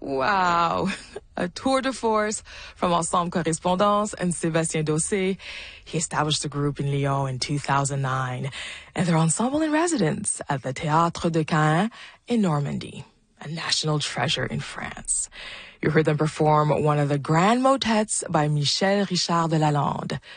Wow. A tour de force from Ensemble Correspondance and Sébastien Dossé. He established the group in Lyon in 2009, and they're ensemble in residence at the Théâtre de Caen in Normandy, a national treasure in France. You heard them perform one of the grand motets by Michel Richard de Lalande,